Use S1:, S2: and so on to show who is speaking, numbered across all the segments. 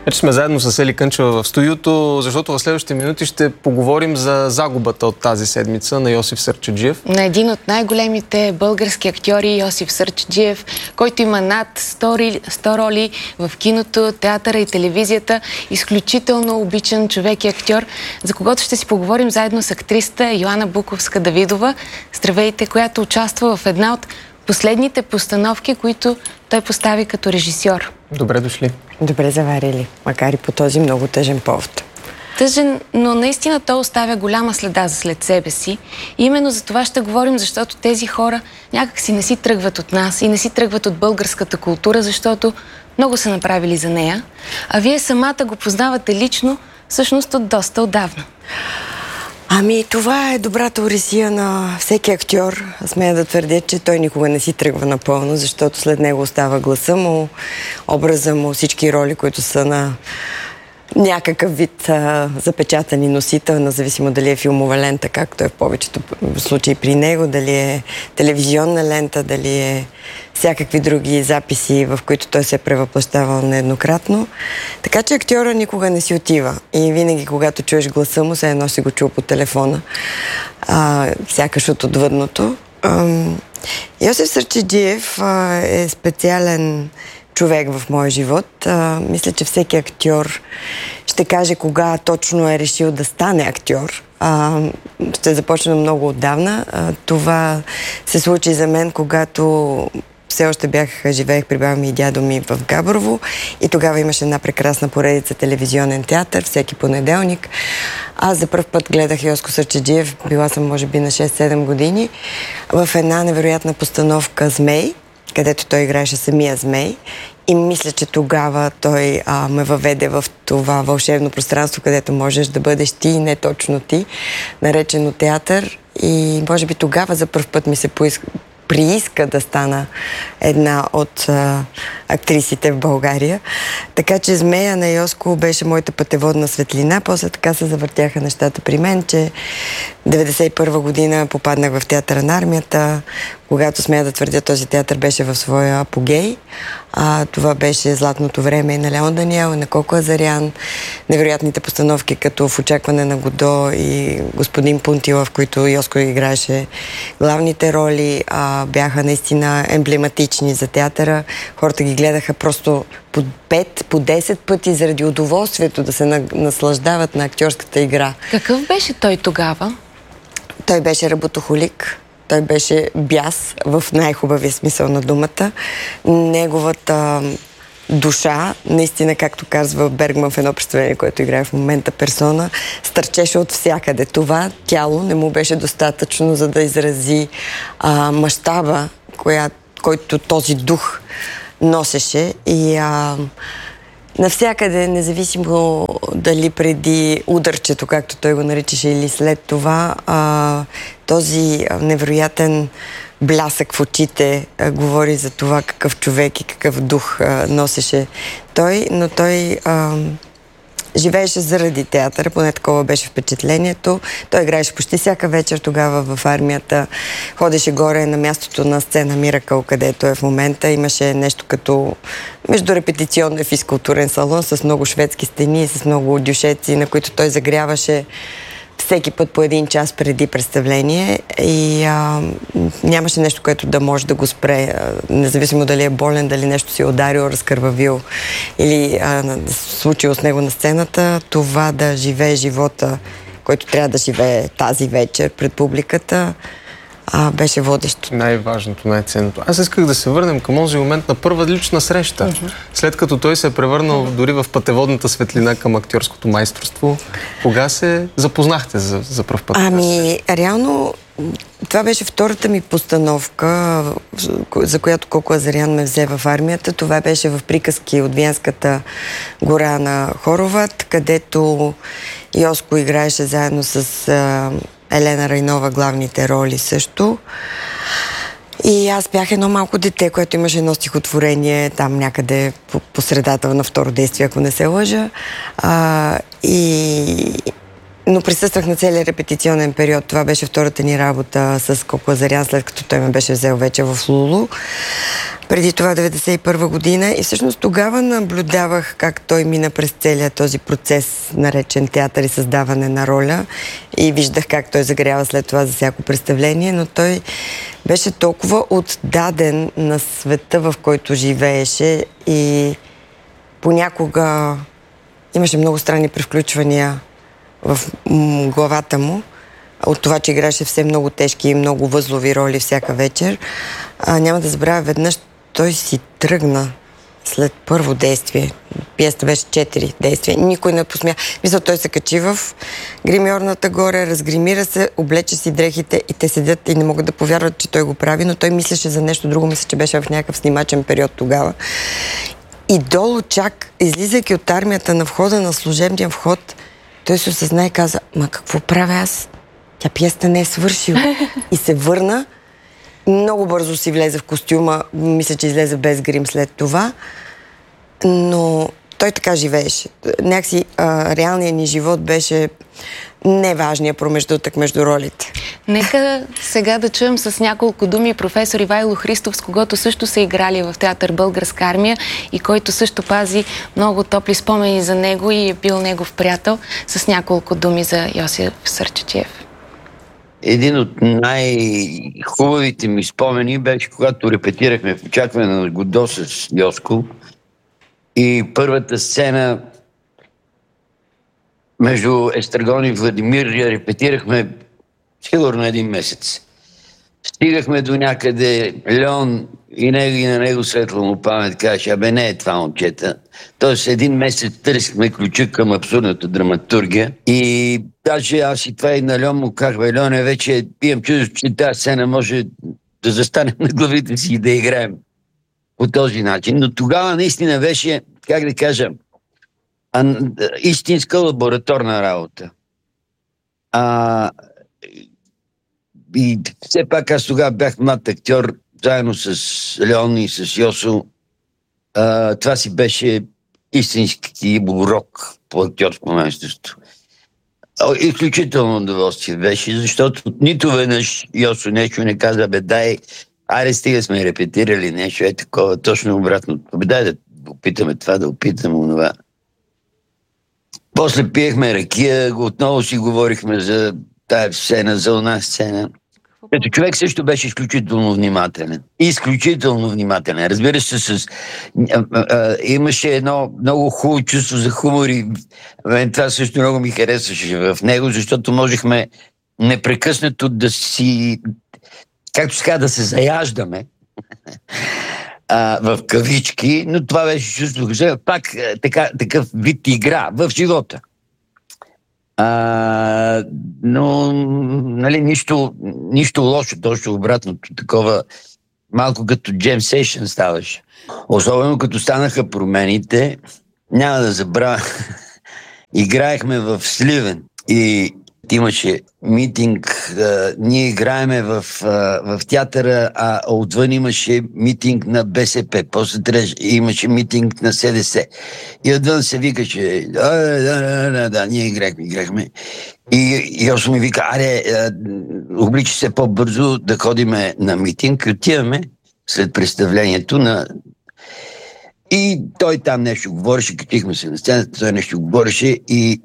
S1: Вече сме заедно с Ели Кънчева в студиото, защото в следващите минути ще поговорим за загубата от тази седмица на Йосиф Сърчеджиев.
S2: На един от най-големите български актьори, Йосиф Сърчеджиев, който има над 100 роли в киното, театъра и телевизията. Изключително обичан човек и актьор, за когото ще си поговорим заедно с актрисата Йоана Буковска-Давидова. Здравейте, която участва в една от последните постановки, които той постави като режисьор.
S1: Добре дошли.
S3: Добре заварили, макар и по този много тъжен повод.
S2: Тъжен, но наистина той оставя голяма следа след себе си. И именно за това ще говорим, защото тези хора някак си не си тръгват от нас и не си тръгват от българската култура, защото много са направили за нея. А вие самата го познавате лично, всъщност от доста отдавна.
S3: Ами, това е добрата орисия на всеки актьор. Смея да твърдя, че той никога не си тръгва напълно, защото след него остава гласа му, образа му, всички роли, които са на някакъв вид запечатани носител, независимо дали е филмова лента, както е в повечето случаи при него, дали е телевизионна лента, дали е всякакви други записи, в които той се е превъплъщавал нееднократно. Така че актьора никога не си отива. И винаги, когато чуеш гласа му, се едно си го чул по телефона, сякаш от отвъдното. Йосиф Сърчеджиев е специален човек в моя живот. Мисля, че всеки актьор ще каже кога точно е решил да стане актьор. Ще започна много отдавна. Това се случи за мен, когато все още живеех при баба ми и дядо ми в Габрово и тогава имаше една прекрасна поредица телевизионен театър всеки понеделник. Аз за пръв път гледах Йоско Сърчеджиев, била съм може би на 6-7 години, в една невероятна постановка «Змей», където той играеше самия змей. И мисля, че тогава той ме въведе в това вълшебно пространство, където можеш да бъдеш ти и не точно ти, наречено театър. И може би тогава за първ път ми се прииска да стана една от актрисите в България. Така че Змея на Йоско беше моята пътеводна светлина. После така се завъртяха нещата при мен, че 1991 година попаднах в театъра на армията. Когато смея да твърдя, този театър беше в своя апогей. Това беше златното време и на Леон Даниел, и на Коко Азарян. Невероятните постановки, като В очакване на Годо и Господин Пунтила, в които Йоско играеше главните роли, бяха наистина емблематични за театъра. Хората ги гледаха просто по 5, по 10 пъти заради удоволствието да се наслаждават на актьорската игра.
S2: Какъв беше той тогава?
S3: Той беше работохолик. Той беше бяс в най-хубавия смисъл на думата. Неговата душа, наистина, както казва Бергман в едно представление, което играе в момента Персона, стърчеше от всякъде. Това тяло не му беше достатъчно, за да изрази мащаба, който този дух носеше. И навсякъде, независимо дали преди ударчето, както той го наричаше, или след това, този невероятен блясък в очите говори за това какъв човек и какъв дух носеше той, но той живееше заради театъра, поне такова беше впечатлението. Той играеше почти всяка вечер тогава в армията. Ходеше горе на мястото на сцена Миракъл, където е в момента. Имаше нещо като междурепетиционен физкултурен салон с много шведски стени, с много дюшеци, на които той загряваше всеки път по 1 час преди представление и нямаше нещо, което да може да го спре, независимо дали е болен, дали нещо си е ударил, разкървавил или случило с него на сцената. Това да живее живота, който трябва да живее тази вечер пред публиката, беше водещо.
S1: Най-важното, най-ценното. Аз исках да се върнем към този момент на първа лична среща. След като той се е превърнал дори в пътеводната светлина към актьорското майсторство, кога се запознахте за пръв път?
S3: Реално това беше втората ми постановка, за която Коко Азарян ме взе в армията. Това беше в приказки от Виенската гора на Хороват, където Йоско играеше заедно с Елена Райнова главните роли също. И аз бях едно малко дете, което имаше едно стихотворение там някъде по средата на второ действие, ако не се лъжа. И но присъствах на целия репетиционен период. Това беше втората ни работа с Коко Азарян, след като той ме беше взел вече в Лулу. Преди това 91 година. И всъщност тогава наблюдавах как той мина през целия този процес, наречен театър и създаване на роля. И виждах как той загрява след това за всяко представление, но той беше толкова отдаден на света, в който живееше, и понякога имаше много странни превключвания в главата му, от това, че играеше все много тежки и много възлови роли всяка вечер. Няма да забравя, веднъж той си тръгна след първо действие. Пиеста беше 4 действия. Никой не посмя. Мисля, той се качи в гримьорната горе, разгримира се, облече си дрехите и те седят и не могат да повярват, че той го прави, но той мислеше за нещо друго. Мисля, че беше в някакъв снимачен период тогава. И долу чак, излизайки от армията на входа на служебния вход, той се осъзна и каза: ма какво правя аз? Тя пиеста не е свършила. И се върна. Много бързо си влезе в костюма. Мисля, че излезе без грим след това. Но той така живееше. Някакси реалният ни живот беше неважният промеждутък между ролите.
S2: Нека сега да чуем с няколко думи професор Ивайло Христов, с когото също са играли в театър Българска армия и който също пази много топли спомени за него и е бил негов приятел. С няколко думи за Йосиф Сърчеджиев.
S4: Един от най-хубавите ми спомени беше, когато репетирахме в очакване на Годо с Йоско, и първата сцена между Естрагон и Владимир я репетирахме сигурно 1 месец. Стигахме до някъде, Леон и на него светла му памет каже: абе не е това момчета. Тоест 1 месец търсихме ключа към абсурдната драматургия и даже аз и това и на Леон му казах: бе, Леоне, вече имам чувство, че тази сцена може да застанем на главите си и да играем по този начин. Но тогава наистина беше, как да кажа, истинска лабораторна работа. И все пак аз тогава бях млад актьор, заедно с Леон и с Йосо. Това си беше истински урок по актьорско майсторство. Изключително удоволствие беше, защото нито веднъж Йосо нещо не каза: бе, дай, аре, стига сме репетирали нещо, е такова, точно обратно. Бе, дай да опитаме това, да опитаме онова. После пиехме ракия, отново си говорихме за тая сцена, за една сцена. Като човек също беше изключително внимателен. Изключително внимателен. Разбира се, имаше едно много хубаво чувство за хумор и това също много ми харесваше в него, защото можехме непрекъснато да си, както се казва, да се заяждаме в кавички, но това беше чувство, пак такъв вид игра в живота. Но, нали, нищо лошо, точно обратното, такова малко като Jam Session ставаше. Особено като станаха промените, няма да забравя, играехме в Сливен и имаше митинг, ние играеме в театъра, а отвън имаше митинг на БСП, после имаше митинг на СДС. И отвън се викаше: да, ние играхме. И Йосо ми вика: аре, обличи се по-бързо да ходиме на митинг. Отиваме след представлението и той там нещо говореше, качихме се на сцената, той нещо говореше и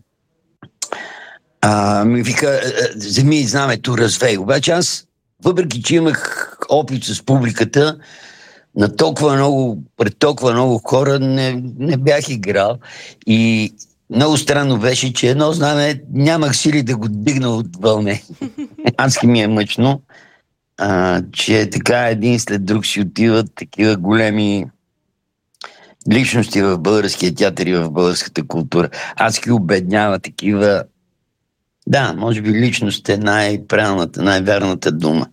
S4: ми вика: вземи знамето, развей. Обаче аз, въпреки че имах опит с публиката, пред толкова много хора не бях играл. И много странно беше, че едно знаме нямах сили да го дигна от вълне. Адски ми е мъчно, че така един след друг си отиват такива големи личности в българския театър и в българската култура. Адски обеднява такива. Да, може би личност е най-правилната, най-вярната дума.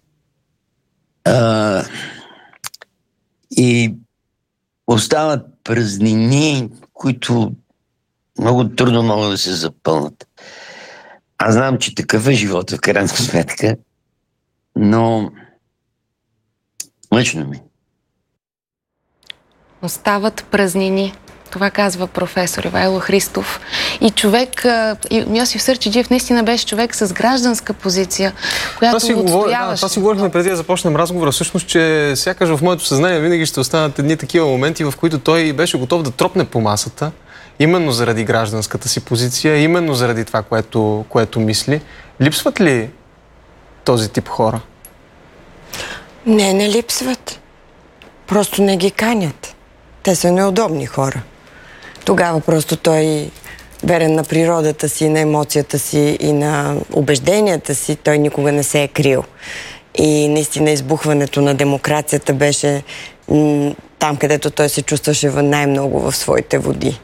S4: И остават празнини, които много трудно могат да се запълнат. Аз знам, че такъв е живота в крайна сметка, но мъчно ми.
S2: Остават празнини. Това казва професор Ивайло Христов. И човек, Йосиф Сърчеджиев наистина беше човек с гражданска позиция, която отстояваше.
S1: Това си говорихме преди да започнем разговора, всъщност, че сякаш в моето съзнание винаги ще останат едни такива моменти, в които той беше готов да тропне по масата, именно заради гражданската си позиция, именно заради това, което мисли. Липсват ли този тип хора?
S3: Не липсват. Просто не ги канят. Те са неудобни хора. Тогава просто той, верен на природата си, на емоцията си и на убежденията си, той никога не се е крил. И наистина избухването на демокрацията беше там, където той се чувстваше най-много в своите води.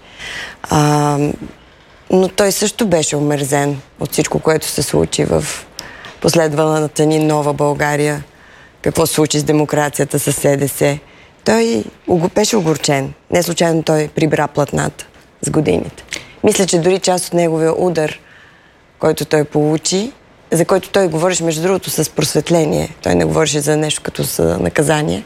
S3: Но той също беше омерзен от всичко, което се случи в последвалата ни нова България. Какво се случи с демокрацията, с СДС. Той беше огорчен. Не случайно той прибра платната с годините. Мисля, че дори част от неговия удар, който той получи, за който той говореше, между другото, с просветление. Той не говореше за нещо като за наказание.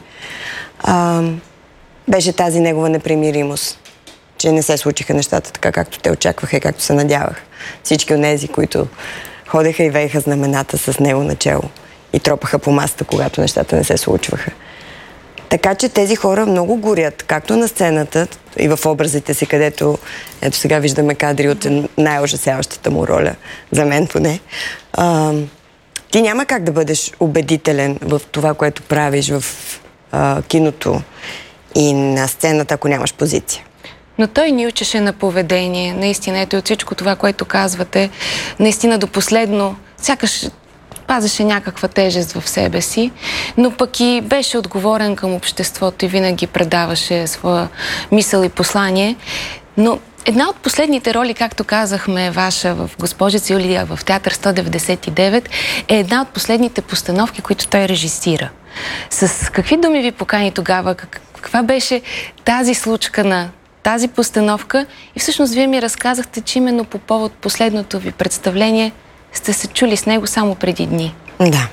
S3: Беше тази негова непримиримост, че не се случиха нещата така, както те очакваха и както се надяваха. Всички онези, които ходеха и вееха знамената с него начело и тропаха по масата, когато нещата не се случваха. Така че тези хора много горят, както на сцената и в образите си, където ето сега виждаме кадри от най-ужасяващата му роля, за мен поне. Ти няма как да бъдеш убедителен в това, което правиш в киното и на сцената, ако нямаш позиция.
S2: Но той ни учеше на поведение. Наистина, ето от всичко това, което казвате, наистина до последно, сякаш пазеше някаква тежест в себе си, но пък и беше отговорен към обществото и винаги предаваше своя мисъл и послание. Но една от последните роли, както казахме, ваша в Госпожица Юлия в Театър 199, е една от последните постановки, които той режисира. С какви думи ви покани тогава? Каква беше тази случка на тази постановка? И всъщност вие ми разказахте, че именно по повод последното ви представление сте се чули с него само преди дни.
S3: Да.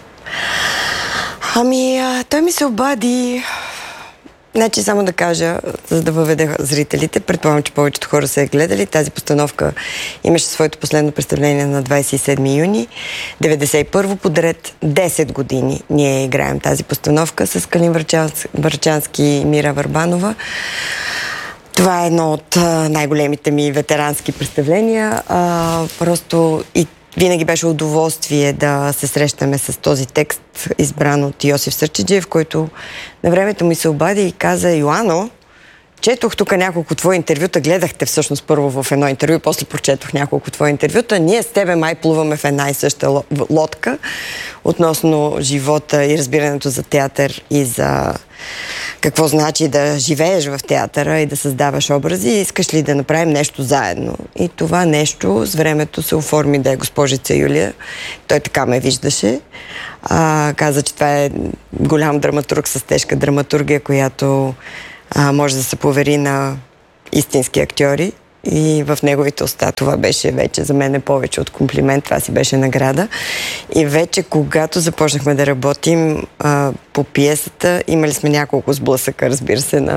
S3: Той ми се обади. Значи, само да кажа, за да въведа зрителите, предполагам, че повечето хора са я гледали. Тази постановка имаше своето последно представление на 27 юни 91 подред 10 години. Ние играем тази постановка с Калин Врачански и Мира Върбанова. Това е едно от най-големите ми ветерански представления. Просто и винаги беше удоволствие да се срещаме с този текст, избран от Йосиф Сърчеджиев, който на времето ми се обади и каза: Йоано, четох тук няколко твои интервюта, гледахте всъщност първо в едно интервю, после прочетох няколко твои интервюта. Ние с тебе май плуваме в една и съща лодка относно живота и разбирането за театър и за какво значи да живееш в театъра и да създаваш образи. Искаш ли да направим нещо заедно? И това нещо с времето се оформи да е Госпожица Юлия. Той така ме виждаше. Каза, че това е голям драматург с тежка драматургия, която може да се повери на истински актьори. И в неговите уста това беше вече за мен повече от комплимент, това си беше награда. И вече когато започнахме да работим по пиесата, имали сме няколко сблъсъка, разбира се, на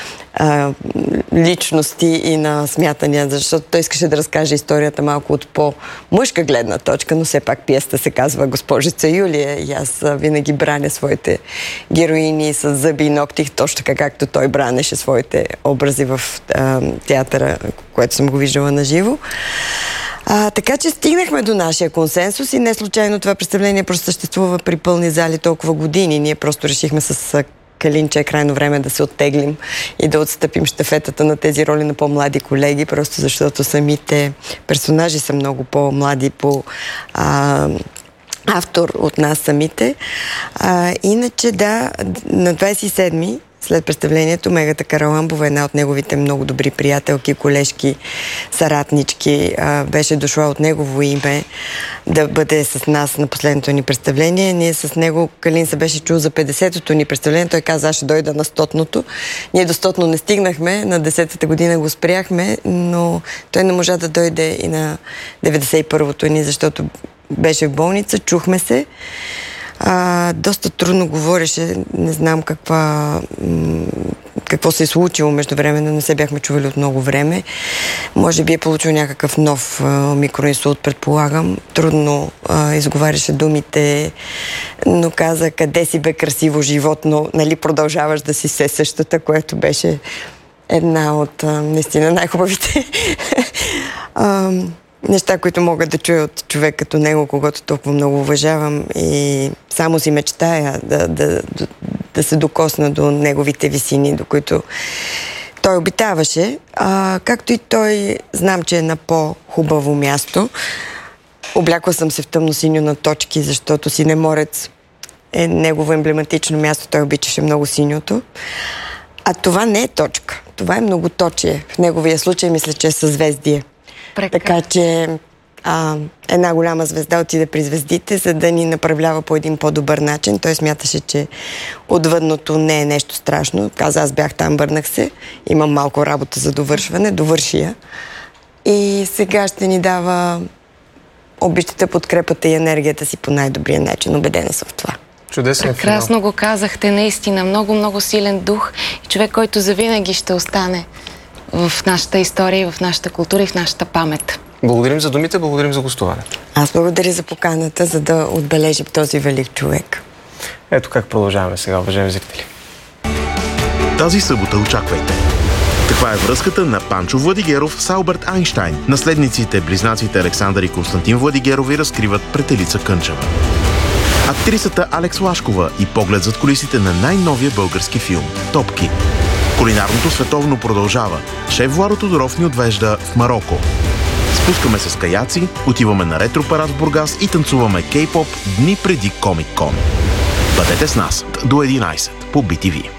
S3: личности и на смятания, защото той искаше да разкаже историята малко от по-мъжка гледна точка, но все пак пиесата се казва Госпожица Юлия и аз винаги браня своите героини с зъби и ногти, точно така както той бранеше своите образи в театъра, което съм го виждала на живо. Така че стигнахме до нашия консенсус и не случайно това представление просто съществува при пълни зали толкова години. Ние просто решихме с Калин, че е крайно време да се оттеглим и да отстъпим щафетата на тези роли на по-млади колеги, просто защото самите персонажи са много по-млади по автор от нас самите. Иначе да, на 27-ми след представлението Мегата Караламбова, една от неговите много добри приятелки, колежки, съратнички, беше дошла от негово име да бъде с нас на последното ни представление. Ние с него, Калин се беше чул за 50-то ни представление, той каза, аз ще дойда на 100-ното. Ние до 100-то не стигнахме, на 10-та година го спряхме, но той не можа да дойде и на 91-то ни, защото беше в болница, чухме се. Доста трудно говореше, не знам какво се е случило междувременно, не се бяхме чували от много време. Може би е получил някакъв нов микроинсулт, предполагам. Трудно изговаряше думите, но каза: къде си, бе, красиво животно, нали продължаваш да си се същата, което беше една от наистина най-хубавите неща, които могат да чуя от човек като него, когато толкова много уважавам и само си мечтая да се докосна до неговите висини, до които той обитаваше. Както и той, знам, че е на по-хубаво място. Облякла съм се в тъмно-синьо на точки, защото Синеморец е негово емблематично място. Той обичаше много синьото. А това не е точка. Това е многоточие. В неговия случай мисля, че е съзвездие. Така че една голяма звезда отиде при звездите, за да ни направлява по един по-добър начин. Той смяташе, че отвъдното не е нещо страшно. Каза: аз бях там, върнах се, имам малко работа за довършване, довърши я. И сега ще ни дава обичата, подкрепата и енергията си по най-добрия начин. Убедена съм в това.
S1: Чудесен финал.
S2: Прекрасно го казахте, наистина. Много, много силен дух и човек, който завинаги ще остане в нашата история, в нашата култура и в нашата памет.
S1: Благодарим за думите, благодарим за гостуването.
S3: Аз благодаря за поканата, за да отбележим този велик човек.
S1: Ето как продължаваме сега, уважаеми зрители.
S5: Тази събота очаквайте. Каква е връзката на Панчо Владигеров с Алберт Айнщайн? Наследниците, близнаците Александър и Константин Владигерови разкриват пред Елица Кънчева. Актрисата Алекс Лашкова и поглед зад кулисите на най-новия български филм «Топки». Кулинарното световно продължава. Шеф Владо Тодоров ни отвежда в Мароко. Спускаме се с каяци, отиваме на ретропарад в Бургас и танцуваме кей-поп дни преди Комик-кон. Бъдете с нас до 11 по BTV.